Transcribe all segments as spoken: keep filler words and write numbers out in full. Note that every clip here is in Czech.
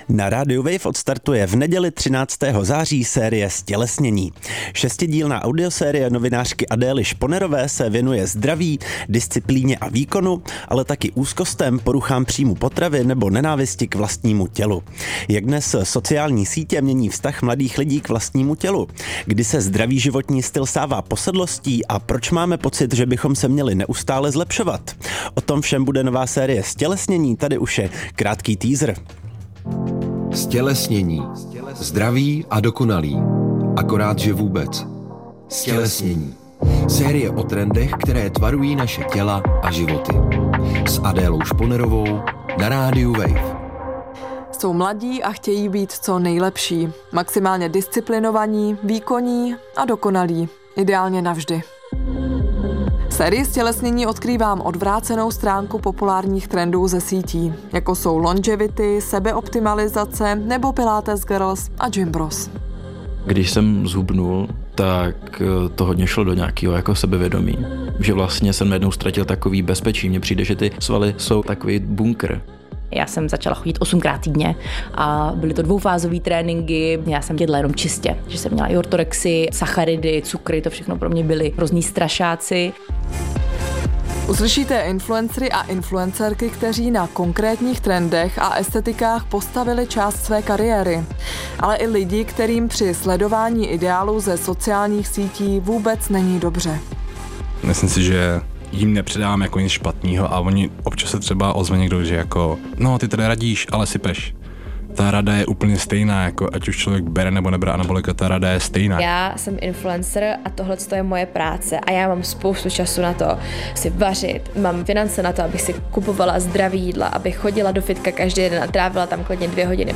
Na rádiu Wave odstartuje v neděli třináctého září série Stělesnění. Šestidílná audiosérie novinářky Adély Šponerové se věnuje zdraví, disciplíně a výkonu, ale taky úzkostem, poruchám příjmu potravy nebo nenávisti k vlastnímu tělu. Jak dnes sociální sítě mění vztah mladých lidí k vlastnímu tělu? Kdy se zdravý životní styl stává posedlostí a proč máme pocit, že bychom se měli neustále zlepšovat? O tom všem bude nová série Stělesnění, tady už je krátký teaser. Stělesnění. Zdraví a dokonalý. Akorát, že vůbec. Stělesnění. Série o trendech, které tvarují naše těla a životy. S Adélou Šponerovou na rádiu Wave. Jsou mladí a chtějí být co nejlepší. Maximálně disciplinovaní, výkonní a dokonalí. Ideálně navždy. V sérii Stělesnění odkrývám odvrácenou stránku populárních trendů ze sítí, jako jsou longevity, sebeoptimalizace nebo Pilates Girls a Gym Bros. Když jsem zhubnul, tak to hodně šlo do nějakého jako sebevědomí. Že vlastně jsem najednou ztratil takový bezpečí. Mně přijde, že ty svaly jsou takový bunkr. Já jsem začala chodit osmkrát týdně a byly to dvoufázové tréninky. Já jsem jedla jenom čistě, že jsem měla i ortorexy, sacharidy, cukry, to všechno pro mě byly hrozný strašáci. Uslyšíte influencery a influencerky, kteří na konkrétních trendech a estetikách postavili část své kariéry, ale i lidi, kterým při sledování ideálů ze sociálních sítí vůbec není dobře. Myslím si, že jim nepředám jako nic špatného a oni občas se třeba ozve někdo, že jako no ty tady radíš, ale sypeš. Ta rada je úplně stejná, jako ať už člověk bere nebo nebere anabolika, ta rada je stejná. Já jsem influencer a tohle je moje práce a já mám spoustu času na to si vařit. Mám finance na to, abych si kupovala zdravý jídla, abych chodila do fitka každý den a trávila tam klidně dvě hodiny.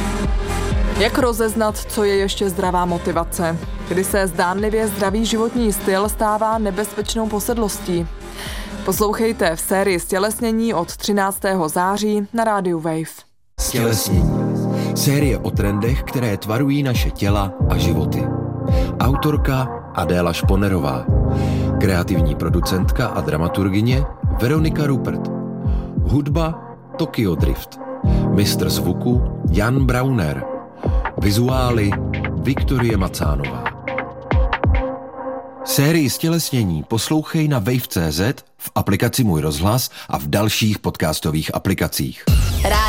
Jak rozeznat, co je ještě zdravá motivace? Kdy se zdánlivě zdravý životní styl stává nebezpečnou posedlostí? Poslouchejte v sérii Stělesnění od třináctého září na rádiu Wave. Stělesnění. Série o trendech, které tvarují naše těla a životy. Autorka Adéla Šponerová. Kreativní producentka a dramaturgyně Veronika Rupert. Hudba Tokyo Drift. Mistr zvuku Jan Brauner. Vizuály Viktorie Macánová. Sérii Stělesnění poslouchej na wave tečka cé zet, v aplikaci Můj rozhlas a v dalších podcastových aplikacích.